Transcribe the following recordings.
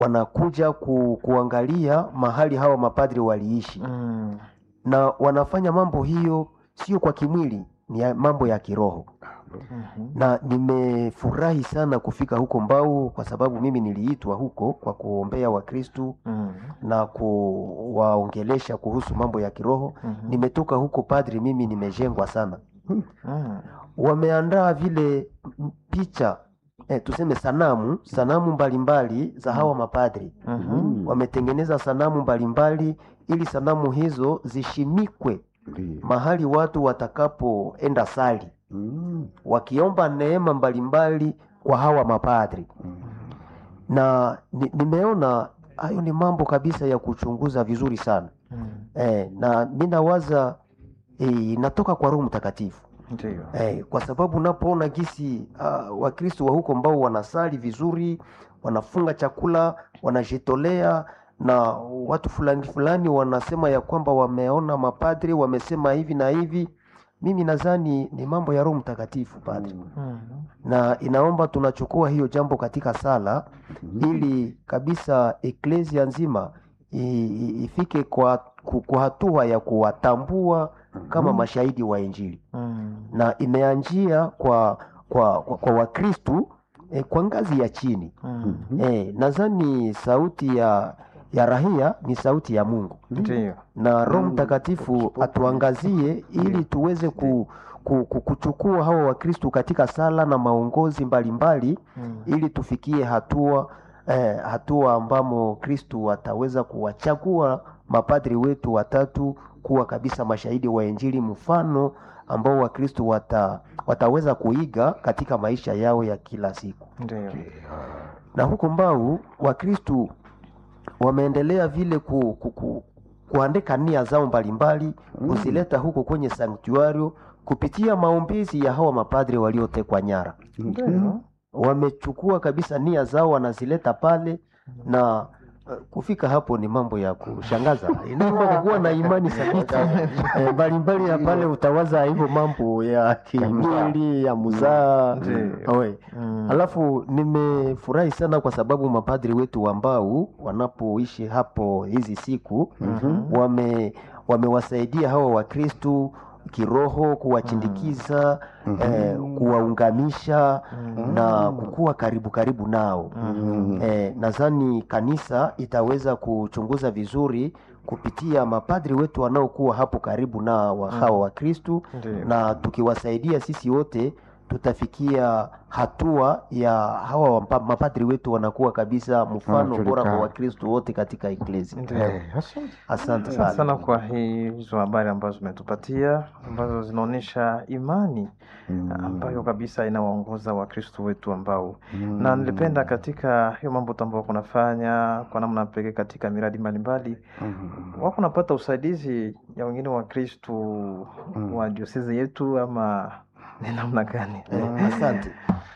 wanakuja kuangalia mahali hawa mapadri waliishi. Na wanafanya mambo hiyo sio kwa kimwili, ni mambo ya kiroho. Na nimefurahi sana kufika huko Mbau, kwa sababu mimi niliitwa huko kwa kuombea Wakristu na kuwaongelesha kuhusu mambo ya kiroho. Nimetoka huko padri, mimi nimejengwa sana. Wameandaa vile picha, tuseme sanamu mbalimbali za hawa mapadri. Wametengeneza sanamu mbalimbali ili sanamu hizo zishimikwe mahali watu watakapoenda sali, wakiomba neema mbalimbali kwa hawa mapadri. Na nimeona hayo ni mambo kabisa ya kuchunguza vizuri sana. Na ninawaza inatoka kwa Roho Mtakatifu. Kwa sababu napoona gisi Wakristo wa huko ambao wanasali vizuri, wanafunga chakula, wanajitolea, na watu fulani wanasema ya kwamba wameona mapadri wamesema hivi na hivi, mimi nadhani ni mambo ya Roho Mtakatifu padri. Na inaomba tunachukua hiyo jambo katika sala, ili kabisa eklesia nzima ifike kwa hatua ya kuwatambua kama mashahidi wa Injili. Na imeanjia kwa Wakristu kwa ngazi ya chini. Nadhani sauti ya rahia ni sauti ya Mungu. Na Roho Mtakatifu atuangazie ili tuweze kuchukua hawa Wakristu katika sala na maongozi mbalimbali, ili tufikie hatua ambamo Kristu ataweza kuwachagua mapadri wetu watatu kuwa kabisa mashahidi wa Injili, mfano ambao Wakristu wataweza kuiga katika maisha yao ya kila siku. Na huko Mbau Wakristu wameendelea vile kuandika nia zao mbalimbali, kuzileta huko kwenye sanktuario kupitia maombezi ya hawa mapadri waliotekwa nyara. Wamechukua kabisa nia zao, wanazileta pale, na kufika hapo ni mambo ya kushangaza. Inaomba kuwa na imani thabiti mbalimbali ya pale, utawaza hivyo mambo ya kimwili ya muzaa. Alafu nimefurahi sana kwa sababu mapadri wetu ambao wanapoishi hapo hizi siku wamewasaidia hawa Wakristu kiroho, kuwachindikiza, kuwaungamisha na kukuwa karibu nao. Nadhani kanisa itaweza kuchunguza vizuri kupitia mapadri wetu wanaokuwa hapo karibu na hawa Wakristu, na tukiwasaidia sisi wote tutafikia hatua ya hawa mapadri wetu wanakuwa kabisa mfano bora kwa Wakristo wote katika eklesia. Asante sana kwa hizo habari ambazo umetupatia, ambazo zinaonyesha imani ambayo kabisa inawaongoza Wakristo wetu ambao. Na nilipenda katika hiyo mambo ambayo kunafanya kwa namna pekee katika miradi mbalimbali, wako napata usaidizi ya wengine Wakristo wa diocese yetu, ama ni namna gani? Asante.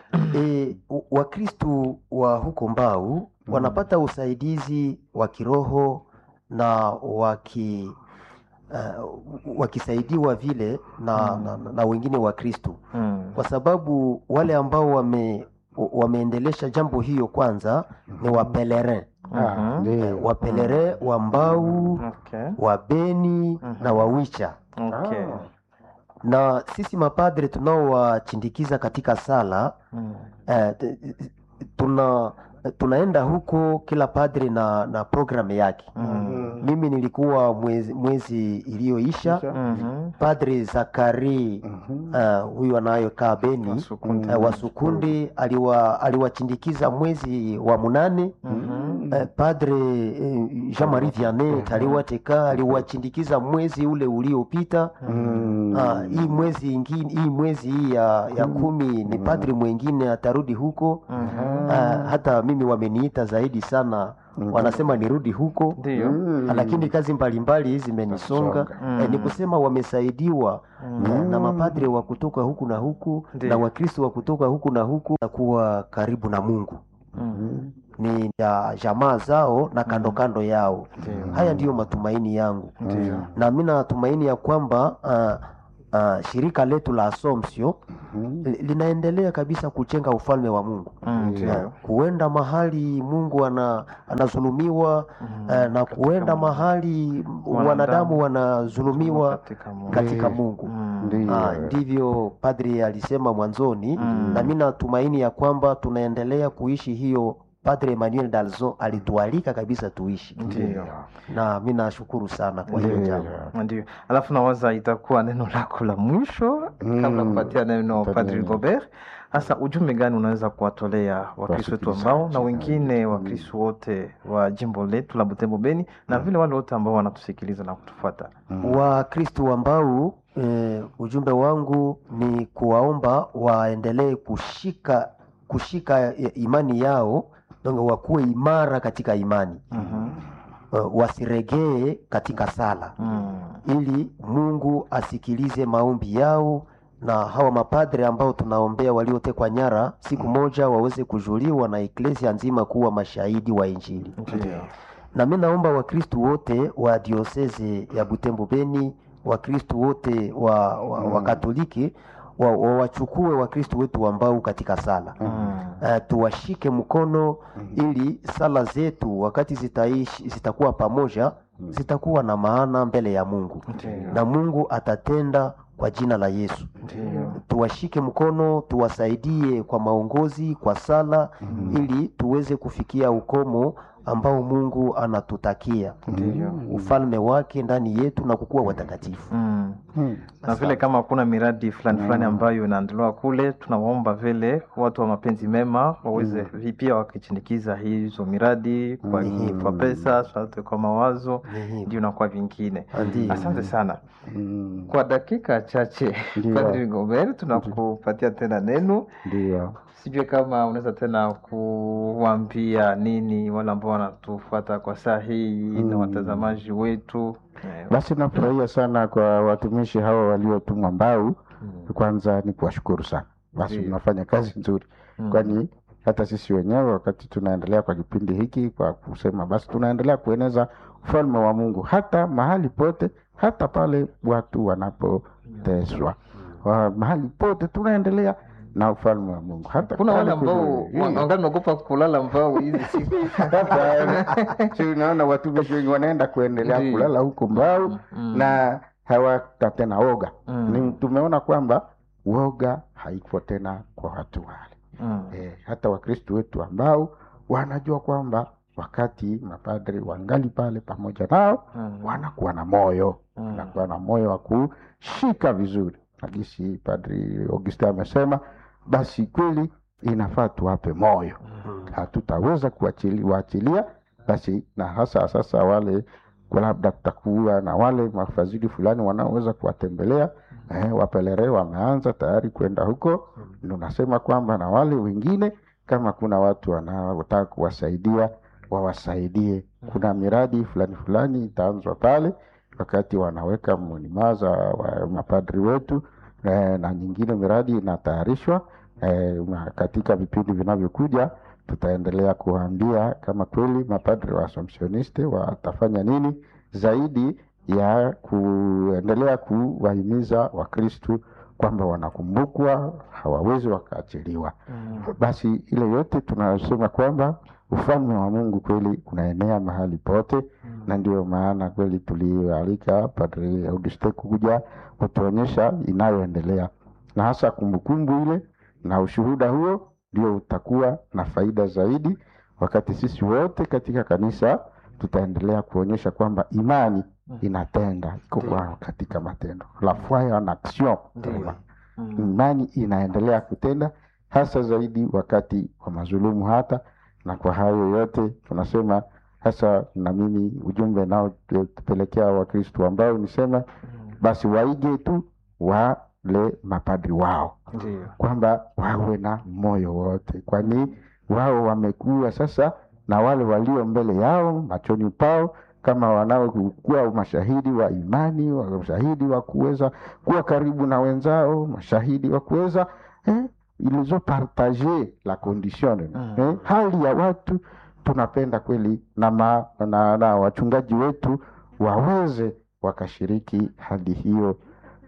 Wakristu wa huko Mbau wanapata usaidizi wa kiroho na wakisaidiwa vile na wengine Wakristu, kwa sababu wale ambao wameendelesha jambo hiyo kwanza ni wapelerin. Wapelerin wa Mbau, wa Beni na wa Wicha. Na sisi mapadre tunaowachindikiza katika sala, tunaenda huko kila padre na programu yake. Mimi nilikuwa mwezi iliyoisha, Padre Zakari huyu anayokaa Beni wa Sukundi aliwachindikiza mwezi wa 8. Padre Jean-Marie Vianney aliwateka aliwachindikiza mwezi ule uliopita. Hii mwezi ya 10 ni padre mwingine atarudi huko. Hata mimi wameniita zaidi sana, wanasema nirudi huko. Lakini kazi mbalimbali zimenisonga. Ni kusema wamesaidiwa na mapadre wa kutoka huku na huku na Wakristo wa kutoka huku na huku, na kuwa karibu na Mungu. Ni ya jamaa zao na kando yao. Haya ndiyo matumaini yangu. Na mimi natumaini ya kwamba shirika letu la Assumption linaendelea kabisa kujenga ufalme wa Mungu. Kuenda mahali Mungu anazulumiwa na kuenda mahali wanadamu wanazulumiwa katika Mungu. Ndivyo padri alisema mwanzoni, na mimi natumaini ya kwamba tunaendelea kuishi hiyo. Padre Emmanuel Dalzon alitualika kabisa tuishi. Ndio. Na mimi nashukuru sana kwa hiyo jambo. Ndio. Alafu nawaza itakuwa neno lako la mwisho kabla kupatia neno Padre Rigobert. Hasa ujumbe gani unaweza kuwatolea Wakristo wetu ambao na wengine Wakristo wote wa jimbo letu la Butembo Beni na vile wale wote ambao wanatusikiliza na kutufuata? Wakristo ambao ujumbe wangu ni kuwaomba waendelee kushika imani yao, ndio wakuwe imara katika imani. Wasiregee katika sala. Ili Mungu asikilize maombi yao, na hawa mapadre ambao tunaombea waliotekwa nyara siku moja waweze kujuliwa na eklesia nzima kuwa mashahidi wa Injili. Na mimi naomba Wakristo wote wa diocese ya Butembo Beni, Wakristo wote wa Katoliki wachukue Wakristo wetu ambao katika sala. Tuwashike mkono ili sala zetu wakati zitakuwa pamoja zitakuwa na maana mbele ya Mungu. Na Mungu atatenda kwa jina la Yesu. Tuwashike mkono, tuwasaidie kwa maongozi, kwa sala, ili tuweze kufikia ukomo ambao Mungu anatutakia. Ufalme wake ndani yetu na kukua watakatifu. Na vile kama kuna miradi fulani ambayo inaendelea kule, tunawaomba vile watu wa mapenzi mema waweze pia wakichindikiza hizo miradi kwa pesa, kwa mawazo, ndio na kwa vingine. Asante sana. Kwa dakika chache Padre Rigobert tunakupatia tena neno. Ndio. Sijui kama unaweza tena kuambia nini wale ambao wanatufuata kwa saa hii na watazamaji wetu. Basi nafurahia sana kwa watumishi hawa waliotumwa Mbau. Kwanza ni kuwashukuru sana. Basi mnafanya kazi nzuri. Kwani hata sisi wenyewe wakati tunaendelea kwa kipindi hiki kwa kusema basi tunaendelea kueneza ufalme wa Mungu hata mahali pote, hata pale watu wanapoteswa. Mahali pote tunaendelea na ufalme wa Mungu. Hata kuna wale ambao wanaogopa kulala Mbau hizi siku. Unaona watumishi wengi wanaenda kuendelea kulala huko Mbau na hawata tena woga. Tumeona kwamba woga haiko tena kwa watu wale. Hata Wakristo wetu ambao wanajua kwamba wakati mapadri wangali pale pamoja nao wanakuwa na moyo, wanakuwa na moyo wa kushika vizuri. Nagisi Padri Augustin amesema basi kweli inafaa tuwape moyo. Hatutaweza kuachilia basi, na hasa sasa wale kwa labda kutakuwa na wale mafadhili fulani wanaoweza kuwatembelea, wapelere wameanza tayari kwenda huko. Ndio nasema kwamba na wale wengine kama kuna watu wanaotaka kuwasaidia wawasaidie. Kuna miradi fulani itaanzwa pale wakati wanaweka mnimaza wa mapadri wetu, na nyingine miradi inatayarishwa. Katika vipindi vinavyokuja tutaendelea kuambia kama kweli mapadri wa Assumptioniste watafanya nini zaidi ya kuendelea kuwahimiza Wakristo kwamba wanakumbukwa, hawawezi wakaachiliwa. Basi ile yote tunasema kwamba ufalme wa Mungu kweli unaenea mahali pote. Na ndio maana kweli tulialika Padre Augustin kuja kutuonyesha inayoendelea, na hasa kumbukumbu ile na ushuhuda huo ndio utakuwa na faida zaidi wakati sisi wote katika kanisa tutaendelea kuonyesha kwamba imani inatenda, iko kwa katika matendo, la foi en action. Imani inaendelea kutenda hasa zaidi wakati wa mazulumu hata. Na kwa hayo yote tunasema hasa, na mimi ujumbe nao tupelekea Wakristo ambao nisema basi waige tu wale mapadri wao, kwamba wawe na moyo wote, kwani wao wamekuwa sasa na wale walio mbele yao machoni pao kama wanaokuwa mashahidi wa imani, mashahidi wa kuweza kuwa karibu na wenzao, mashahidi wa kuweza ils ont partagé la condition. Hali ya watu tunapenda kweli na wachungaji wetu waweze wakashiriki hali hiyo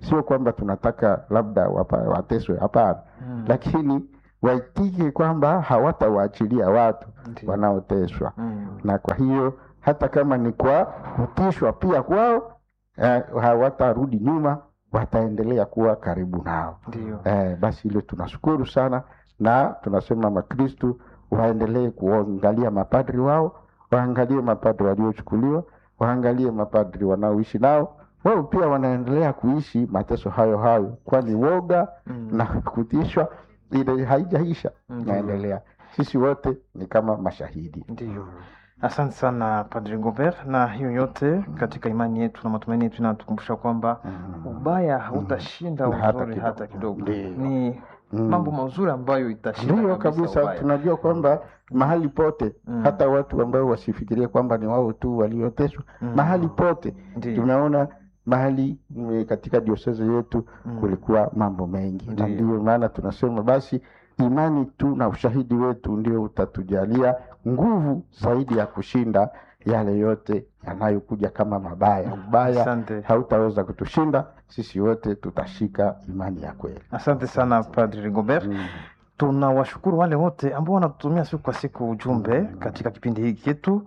sio kwamba tunataka labda wateswe, hapana. Lakini waitike kwamba hawatawaachilia watu wanaoteswa. Na kwa hiyo hata kama ni kwa kutishwa pia kwao, hawatarudi nyuma, wataendelea kuwa karibu nao. Basi ile tunashukuru sana, na tunasema Makristo waendelee kuangalia mapadri wao, waangalie mapadri waliochukuliwa, waangalie mapadri wanaoishi nao. Wao pia wanaendelea kuishi mateso hayo, kwani woga na kutishwa ile haijaisha, naendelea. Sisi wote ni kama mashahidi. Ndio. Asante sana Padre Rigobert, na hiyo yote katika imani yetu na matumaini yetu inatukumbusha kwamba ubaya hautashinda uzuri hata kidogo. Ni mambo mazuri ambayo itashinda. Ndio kabisa, tunajua kwamba mahali pote, hata watu ambao wasifikirie kwamba ni wao tu walioteswa, mahali pote tunaona mahali katika diocese yetu kulikuwa mambo mengi. Na ndio maana tunasema basi imani tu na ushahidi wetu ndio utatujalia nguvu zaidi ya kushinda yale yote yanayokuja kama mabaya. Ubaya hautaweza kutushinda, sisi wote tutashika imani ya kweli. Asante sana Padre Rigobert. Tunawashukuru wale wote ambao wanatutumia siku kwa siku ujumbe katika kipindi hiki chetu.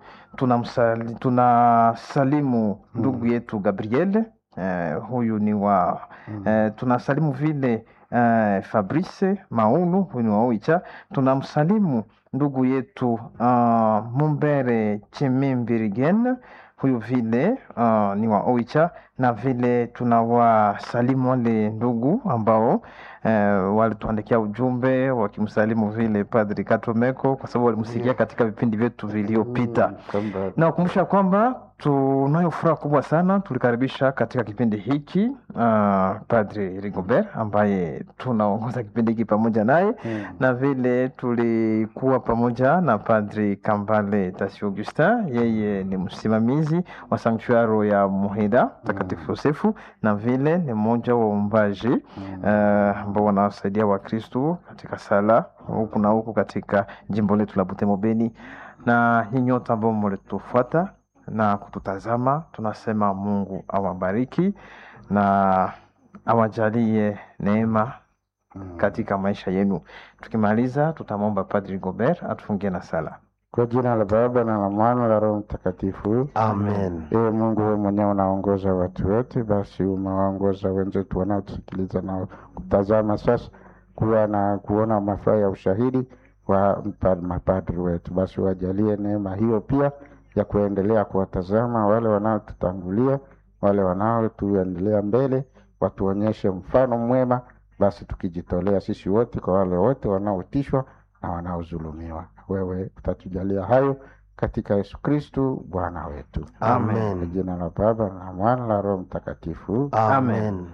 Tunasalimu ndugu yetu Gabriel, huyu ni wa tunasalimu vile Fabrice Maunu, huyu ni wa Oicha. Tunamsalimu ndugu yetu Mumbere Chemimbirigen, huyu vile ni wa Oicha, na vile tunawasalimu wale ndugu ambao walituandikia ujumbe wakimsalimu vile Padri Katomeko, kwa sababu walimsikia katika vipindi vyetu vilivyopita. Na kukumbusha kwamba tunayo furaha kubwa sana, tulikaribisha katika kipindi hiki Padri Rigobert ambaye tunaongoza kipindi hiki pamoja naye, na vile tulikuwa pamoja na Padri Kambale Tasi Augustin, yeye ni msimamizi wa sanktuari ya Muhida Mtakatifu Yosefu, na vile ni mmoja wa waombaji ambao wanawasaidia Wakristo katika sala huku na huku katika jimbo letu la Butembo Beni. Na nyinyi wote ambao mlitufuata na kututazama, tunasema Mungu awabariki na awajalie neema katika maisha yenu. Tukimaliza tutamwomba Padre Rigobert atufungie na sala. Kwa jina la Baba na la Mwana na la Roho Mtakatifu. Amen. Ewe Mungu, wewe mwenyewe unaongoza watu wote, basi umewaongoza wenzetu wanaotusikiliza na kutazama sasa kuona mafaa ya ushahidi wa mapadri wetu. Basi wajalie neema hiyo pia ya kuendelea kuwatazama wale wanaotutangulia, wale wanaotuendelea mbele, watuonyeshe mfano mwema, basi tukijitolea sisi wote kwa wale wote wanaotishwa na wanaodhulumiwa. Wewe utatujalia hayo katika Yesu Kristo Bwana wetu. Amen. Kwa jina la Baba na Mwana na Roho Mtakatifu. Amen.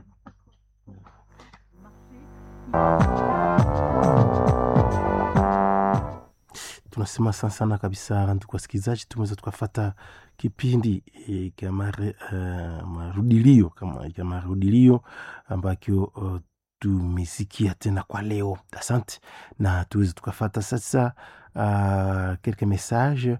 Tunasema sana kabisa ndugu wasikilizaji, tumeweza tukafuata kipindi kama marudilio ambacho tumesikia tena kwa leo. Asante, na tuweze tukafuata sasa quelques messages.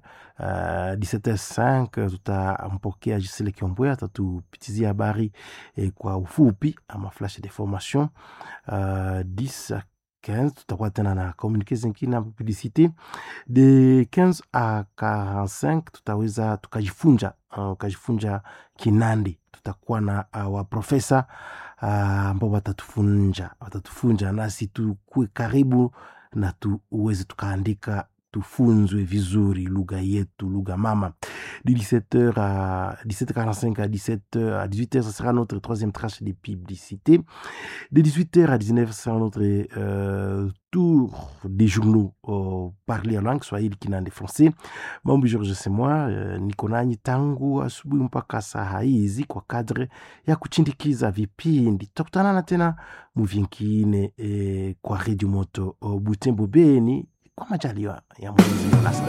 17h05 tutampokea Gisele Kiombwe, atatupitizia habari kwa ufupi ama flash de formation. 10h15 tutakuwa tena na communiqué zingine na publicité. De 15 à 45 tutaweza tukajifunja Kinandi. Tutakuwa na waprofesa ambao watatufunja nasi tukue karibu na tuweze tukaandika, tufunzwe vizuri lugha yetu, lugha mama. De 17h à 17h45 à 18h, ce sera notre troisième tranche de publicité. De 18h à 19h, ce sera notre tour des journaux parlés en langue Swahili, Kinande, français. Mambo George Semwa niko nanyi tangu asubuhi mpaka saa hizi kwa kadre ya kuchindikiza vipindi. Tutakutana tena muvingine kwa Radio Moto Butembo Beni kwa majaliwa ya Mwenyezi Mungu.